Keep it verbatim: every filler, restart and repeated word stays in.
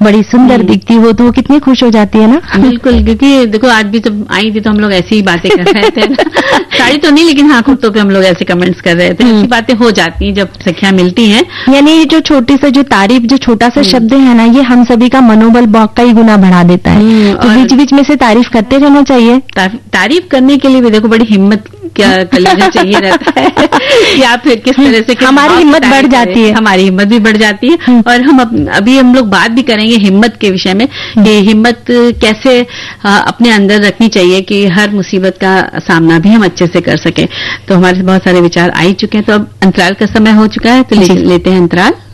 बड़ी सुंदर दिखती हो तो वो कितनी खुश हो जाती है ना। बिल्कुल, क्योंकि देखो आज भी जब आई थी तो हम लोग ऐसी ही बातें कर रहे थे साड़ी तो नहीं, लेकिन हाँ कुर्तों पे हम लोग ऐसे कमेंट्स कर रहे थे। ऐसी बातें हो जाती हैं जब सखियां मिलती हैं। यानी जो छोटी सा जो तारीफ, जो छोटा सा शब्द है ना, ये हम सभी का मनोबल बहुत कई गुना बढ़ा देता है। तो बीच बीच में से तारीफ करते रहना चाहिए। तारीफ करने के लिए भी देखो बड़ी हिम्मत क्या कलेजा चाहिए रहता है या फिर किस तरह से हमारी हिम्मत बढ़ जाती है, हमारी हिम्मत भी बढ़ जाती है। और हम अभी हम लोग बात भी करेंगे हिम्मत के विषय में कि हिम्मत कैसे अपने अंदर रखनी चाहिए कि हर मुसीबत का सामना भी हम अच्छे से कर सके। तो हमारे बहुत सारे विचार आ ही चुके हैं। तो अब अंतराल का समय हो चुका है, तो लेते हैं अंतराल।